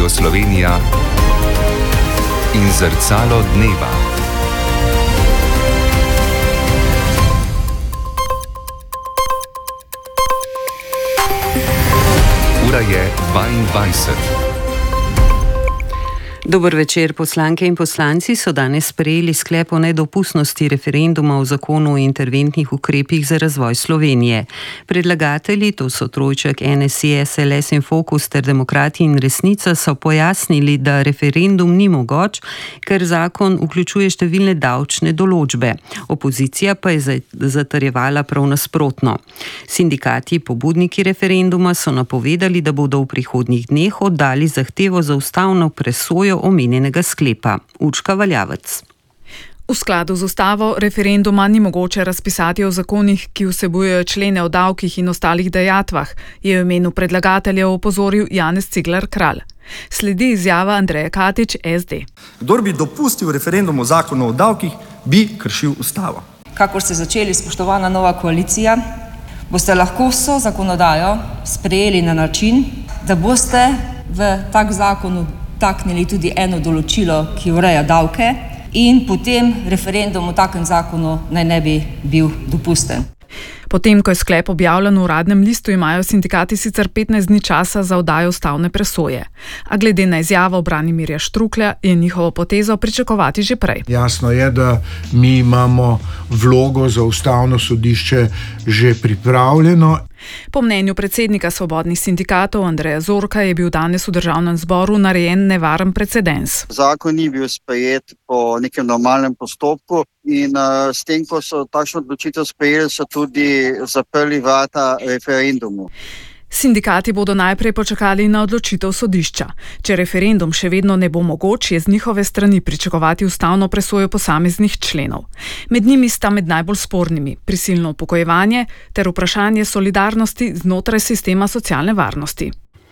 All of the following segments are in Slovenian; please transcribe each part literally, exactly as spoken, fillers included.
Radio Slovenija in Zrcalo dneva. Ura je dvaindvajset. Dober večer, poslanke in poslanci so danes sprejeli sklep o nedopustnosti referenduma o zakonu o interventnih ukrepih za razvoj Slovenije. Predlagatelji, to so trojček N S I, S L S in Fokus ter Demokrati in Resnica, so pojasnili, da referendum ni mogoč, ker zakon vključuje številne davčne določbe. Opozicija pa je zatrjevala prav nasprotno. Sindikati, pobudniki referenduma, so napovedali, da bodo v prihodnjih dneh oddali zahtevo za ustavno presojo omenjenega sklepa. Urška Valjavec. V skladu z ustavo referenduma ni mogoče razpisati o zakonih, ki vsebujejo člene o davkih in ostalih dajatvah, je v imenu predlagateljev opozoril Janez Cigler Kralj. Sledi izjava Andreja Katič, S D. Kdor bi dopustil referendum o zakonu o davkih, bi kršil ustavo. Kakor ste začeli, spoštovana nova koalicija, boste lahko vso zakonodajo sprejeli na način, da boste v tak zakonu taknili tudi eno določilo, ki ureja davke, in potem referendum o takem zakonu naj ne bi bil dopusten. Potem, ko je sklep objavljen v Uradnem listu, imajo sindikati sicer petnajst dni časa za oddajo ustavne presoje. A glede na izjavo Branimirja Štruklja je njihovo potezo pričakovati že prej. Jasno je, da mi imamo vlogo za ustavno sodišče že pripravljeno. Po mnenju predsednika svobodnih sindikatov Andreja Zorka je bil danes v državnem zboru narejen nevaren precedens. Zakon ni bil sprejet po nekem normalnem postopku in uh, s tem, ko so takšno odločitev sprejeli, so tudi zaprli vrata referendumu. Sindikati bodo najprej počakali na odločitev sodišča. Če referendum še vedno ne bo mogoč, je z njihove strani pričakovati ustavno presojo posameznih členov. Med njimi sta med najbolj spornimi prisilno upokojevanje ter vprašanje solidarnosti znotraj sistema socialne varnosti.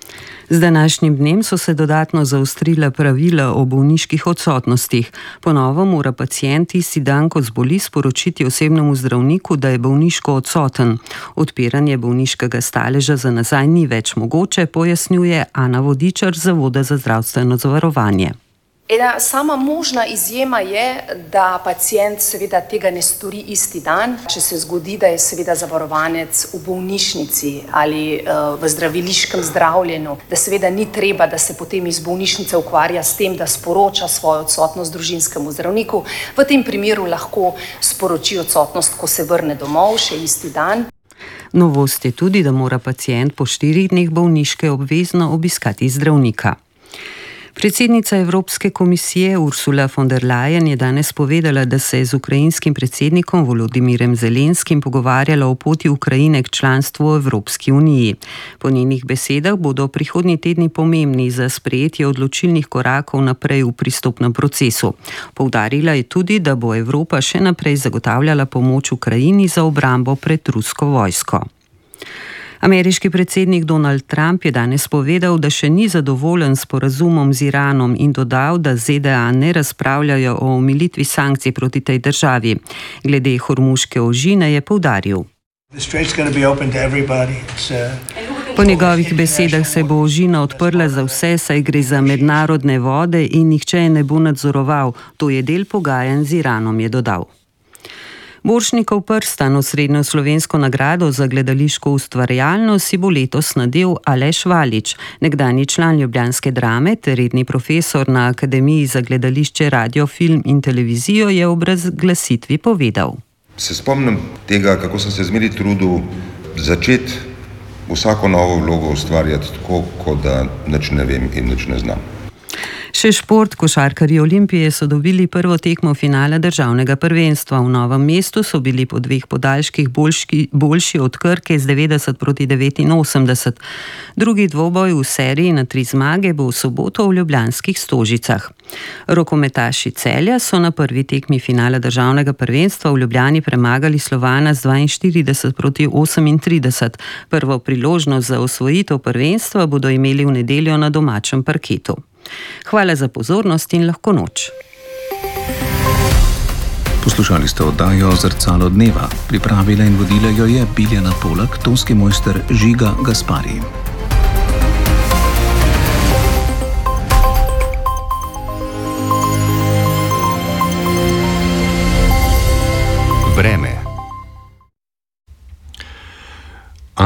Z današnjim dnem so se dodatno zaostrila pravila o bolniških odsotnostih. Po novo mora pacient isti dan, ko zboli, sporočiti osebnemu zdravniku, da je bolniško odsoten. Odpiranje bolniškega staleža za nazaj ni več mogoče, pojasnjuje Ana Vodičar z Zavoda za zdravstveno zavarovanje. Ena sama možna izjema je, da pacient seveda tega ne stori isti dan, če se zgodi, da je seveda zavarovanec v bolnišnici ali uh, v zdraviliškem zdravljenju, da seveda ni treba, da se potem iz bolnišnice ukvarja s tem, da sporoča svojo odsotnost družinskemu zdravniku. V tem primeru lahko sporoči odsotnost, ko se vrne domov, še isti dan. Novost je tudi, da mora pacient po štirih dneh bolniške obvezno obiskati zdravnika. Predsednica Evropske komisije Ursula von der Leyen je danes povedala, da se je z ukrajinskim predsednikom Volodimirjem Zelenskim pogovarjala o poti Ukrajine k članstvu v Evropski uniji. Po njenih besedah bodo prihodnji tedni pomembni za sprejetje odločilnih korakov naprej v pristopnem procesu. Poudarila je tudi, da bo Evropa še naprej zagotavljala pomoč Ukrajini za obrambo pred rusko vojsko. Ameriški predsednik Donald Trump je danes povedal, da še ni zadovoljen s sporazumom z Iranom in dodal, da Z D A ne razpravljajo o omilitvi sankcij proti tej državi. Glede hormuške ožine je poudaril. Po njegovih besedah se bo ožina odprla za vse, saj gre za mednarodne vode in nihče je ne bo nadzoroval. To je del pogajanj z Iranom, je dodal. Borštnikov prstan, osrednjo slovensko nagrado za gledališko ustvarjalnost, si bo letos nadel Aleš Valič, nekdanji član ljubljanske Drame ter redni profesor na Akademiji za gledališče, radio, film in televizijo, je ob razglasitvi povedal. Se spomnim tega, kako sem se zmeri trudil začeti vsako novo vlogo ustvarjati tako, kot da nič ne vem in nič ne znam. Še šport. Košarkarji Olimpije so dobili prvo tekmo finala državnega prvenstva. V Novem mestu so bili po dveh podaljških boljši, boljši od Krke z devetdeset proti devetinosemdeset. Drugi dvoboj v seriji na tri zmage bo v soboto v ljubljanskih Stožicah. Rokometaši Celja so na prvi tekmi finala državnega prvenstva v Ljubljani premagali Slovana z dvainštirideset proti osemintrideset. Prvo priložnost za osvojitev prvenstva bodo imeli v nedeljo na domačem parketu. Hvala za pozornost in lahko noč. Poslušali ste oddajo Zrcalo dneva. Pripravila in vodila jo je Biljana Polak, tonski mojster Žiga Gaspari.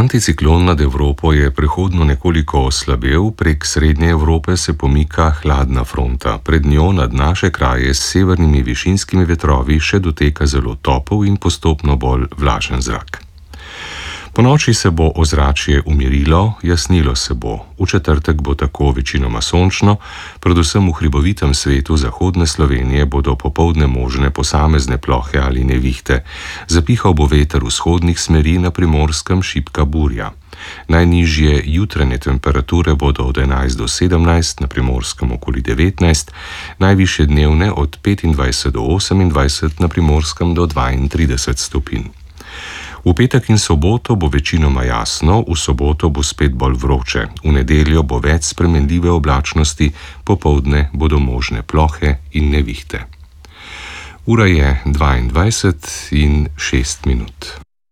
Anticiklon nad Evropo je prehodno nekoliko oslabel, prek srednje Evrope se pomika hladna fronta. Pred njo nad naše kraje s severnimi višinskimi vetrovi še doteka zelo topel in postopno bolj vlažen zrak. Po noči se bo ozračje umirilo, jasnilo se bo. V četrtek bo tako večinoma sončno, predvsem v hribovitem svetu zahodne Slovenije bodo popoldne možne posamezne plohe ali nevihte. Zapihal bo veter vzhodnih smeri, na Primorskem šibka burja. Najnižje jutranje temperature bodo od enajst do sedemnajst, na Primorskem okoli devetnajst, najvišje dnevne od petindvajset do osemindvajset, na Primorskem do dvaintrideset stopinj. V petek in soboto bo večinoma jasno, v soboto bo spet bolj vroče, v nedeljo bo več spremenljive oblačnosti, popoldne bodo možne plohe in nevihte. Ura je dvaindvajset in šest minut.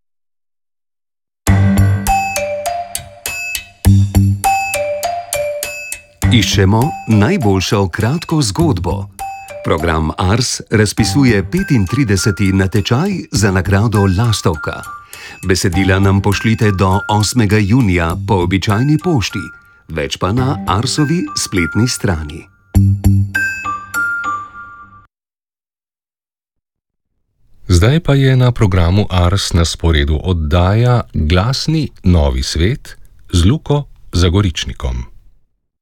Iščemo najboljšo kratko zgodbo. Program Ars razpisuje petintrideseti natečaj za nagrado Lastovka. Besedila nam pošljite do osmega junija po običajni pošti, več pa na Arsovi spletni strani. Zdaj pa je na programu Ars na sporedu oddaja Glasni novi svet z Luko Zagoričnikom.